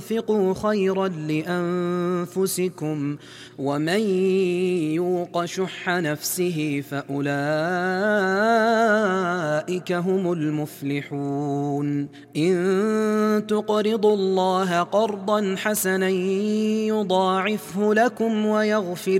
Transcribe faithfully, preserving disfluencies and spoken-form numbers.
تنفقوا خيرا لأنفسكم ومن يوق شح نفسه فأولئك هم المفلحون إن تقرضوا الله قرضا حسنا يضاعفه لكم ويغفر